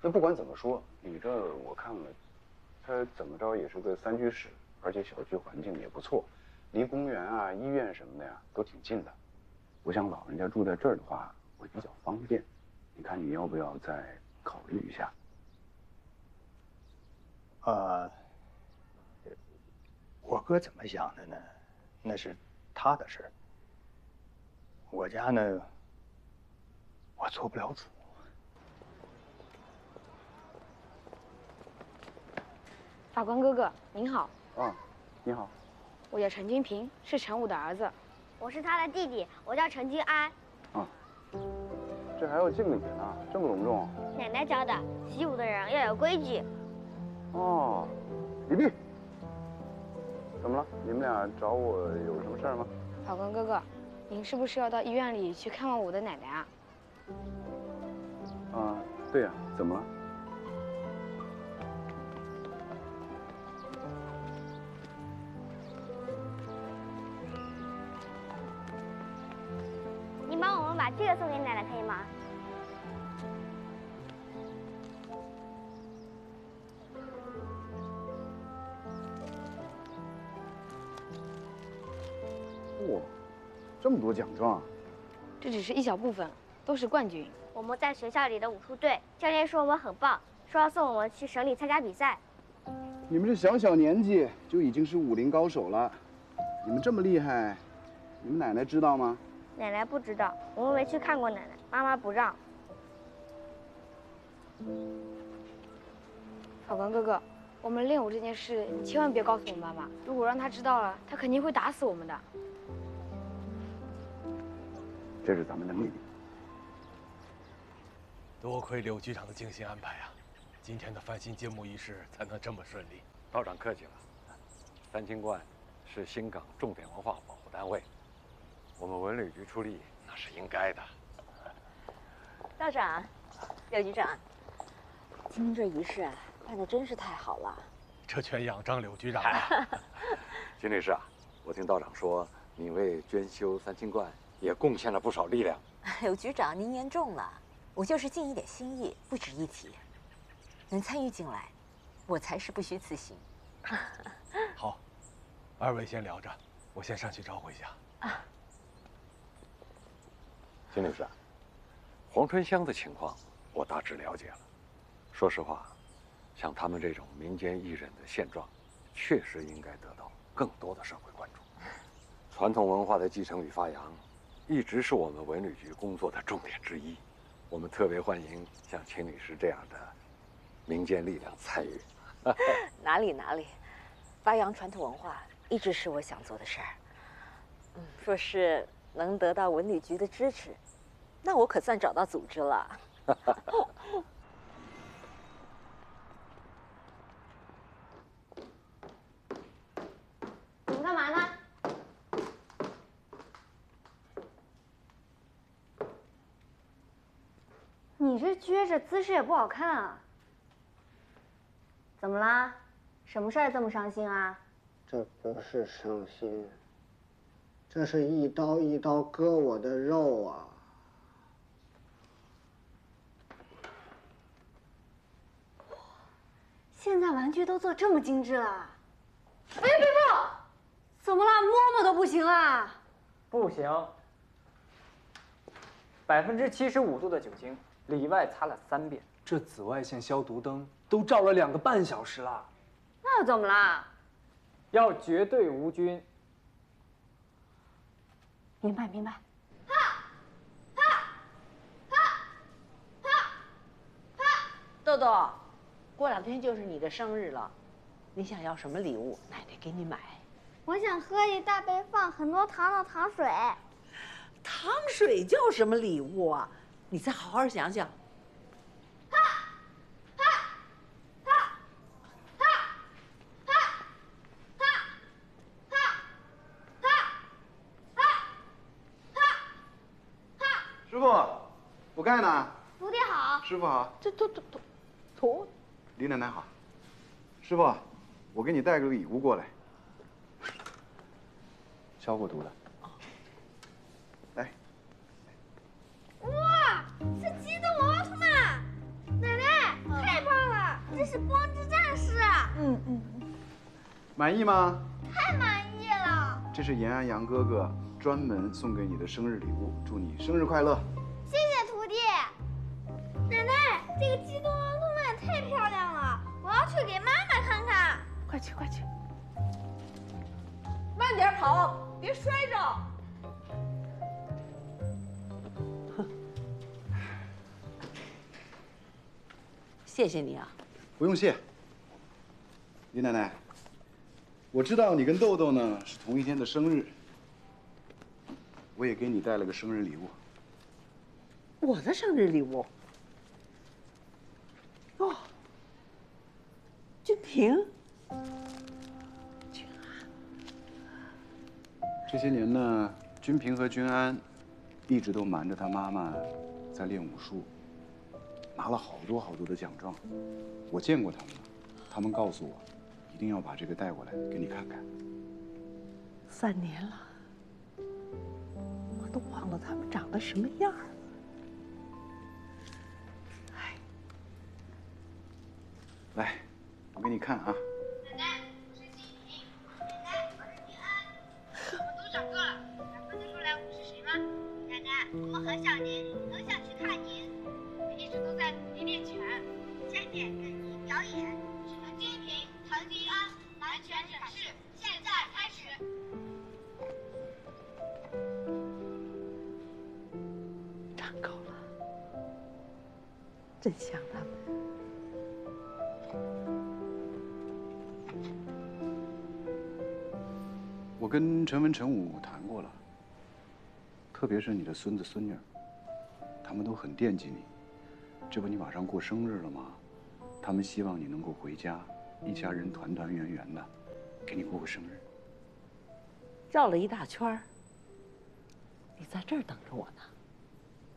那不管怎么说，你这我看了，它怎么着也是个3居室，而且小区环境也不错，离公园啊、医院什么的呀都挺近的。我想老人家住在这儿的话，会比较方便。你看你要不要再考虑一下？ 我哥怎么想的呢？那是他的事儿。我家呢，我做不了主。 法官哥哥，您好。 啊，你好。 我叫陈金平，是陈武的儿子。 我是他的弟弟，我叫陈金安。 啊，这还要敬礼呢，这么隆重？ 奶奶教的，习武的人要有规矩。 哦，李碧，怎么了？你们俩找我有什么事儿吗？ 法官哥哥，您是不是要到医院里去看望我的奶奶啊？ 啊，对呀，怎么了？ 你帮我们把这个送给奶奶，可以吗？ 哇，这么多奖状！ 这只是一小部分，都是冠军。 我们在学校里的武术队，教练说我们很棒，说要送我们去省里参加比赛。 你们这小年纪就已经是武林高手了，你们这么厉害，你们奶奶知道吗？ 奶奶不知道，我们没去看过奶奶，妈妈不让。 法官哥哥，我们练武这件事千万别告诉我妈妈，如果让她知道了，她肯定会打死我们的。 这是咱们的秘密。 多亏柳局长的精心安排啊，今天的翻新揭幕仪式才能这么顺利。 道长客气了，三清观是新港重点文化保护单位，我们文旅局出力那是应该的。 道长，柳局长，今天这仪式啊，办得真是太好了。 这全仰仗柳局长了。 金律师啊，我听道长说你为捐修三清观也贡献了不少力量。 柳局长，您言重了，我就是尽一点心意，不值一提。能参与进来，我才是不虚此行。 好，二位先聊着，我先上去招呼一下。 金律师啊，黄春香的情况我大致了解了。说实话，像他们这种民间艺人的现状，确实应该得到更多的社会关注。传统文化的继承与发扬，一直是我们文旅局工作的重点之一。我们特别欢迎像秦律师这样的民间力量参与。 哪里，发扬传统文化一直是我想做的事儿。若是能得到文旅局的支持，那我可算找到组织了。 你们干嘛呢？你这撅着姿势也不好看啊。怎么啦？什么事儿这么伤心啊？ 这不是伤心，这是一刀一刀割我的肉啊！ 现在玩具都做这么精致了。哎，别碰！怎么了？摸摸都不行啊？ 不行。75%度的酒精，里外擦了3遍。 这紫外线消毒灯都照了2个半小时了。 那又怎么啦？ 要绝对无菌。 明白。 豆豆，过2天就是你的生日了，你想要什么礼物，奶奶给你买。 我想喝一大杯放很多糖的糖水。 糖水叫什么礼物啊？你再好好想想。 师傅，补钙呢。 徒弟好。 师傅好。 这妥。 李奶奶好。师傅，我给你带个礼物过来，消过毒的。来。 哇，是机动奥特曼！奶奶， 满意吗？ 太满意了！ 这是严安阳哥哥专门送给你的生日礼物，祝你生日快乐！ 谢谢徒弟。奶奶，这个激动的动漫也太漂亮了，我要去给妈妈看看。 快去快去，慢点跑，别摔着。谢谢你啊。 不用谢。李奶奶，我知道你跟豆豆呢是同一天的生日，我也给你带了个生日礼物。 我的生日礼物？哦，君平。 这些年呢，君平和君安一直都瞒着他妈妈在练武术，拿了好多好多的奖状。我见过他们了，他们告诉我，一定要把这个带过来给你看看。 3年了，我都忘了他们长得什么样了。哎， 来，我给你看啊。 奶奶，我是金平。奶奶，我是君安。我们都长个了，还分得出来我是谁吗？奶奶，我们很想您，很想去看您。我一直都在努力练拳，下面给您表演《只能金平唐君安南拳展示》，现在开始。 长高了，真像他们。 我跟陈文、陈武谈过了，特别是你的孙子孙女，他们都很惦记你。这不你马上过生日了吗？他们希望你能够回家，一家人团团圆圆的，给你过个生日。 绕了一大圈儿，你在这儿等着我呢。